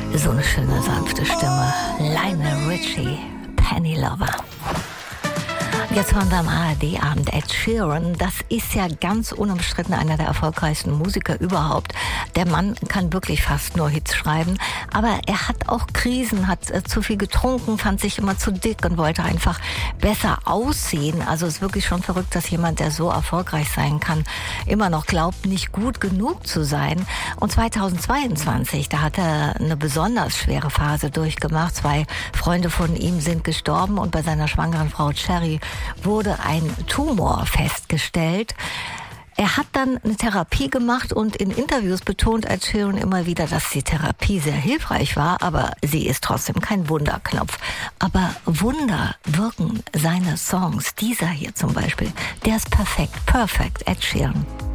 So eine schöne, sanfte Stimme. Lionel Richie, Penny Lover. Jetzt hören wir am ARD-Abend Ed Sheeran. Das ist ja ganz unumstritten einer der erfolgreichsten Musiker überhaupt. Der Mann kann wirklich fast nur Hits schreiben. Aber er hat auch Krisen, hat zu viel getrunken, fand sich immer zu dick und wollte einfach besser aussehen. Also es ist wirklich schon verrückt, dass jemand, der so erfolgreich sein kann, immer noch glaubt, nicht gut genug zu sein. Und 2022, da hat er eine besonders schwere Phase durchgemacht. 2 Freunde von ihm sind gestorben und bei seiner schwangeren Frau Cherry wurde ein Tumor festgestellt. Er hat dann eine Therapie gemacht und in Interviews betont Ed Sheeran immer wieder, dass die Therapie sehr hilfreich war, aber sie ist trotzdem kein Wunderknopf. Aber Wunder wirken seine Songs. Dieser hier zum Beispiel, der ist perfekt, Ed Sheeran.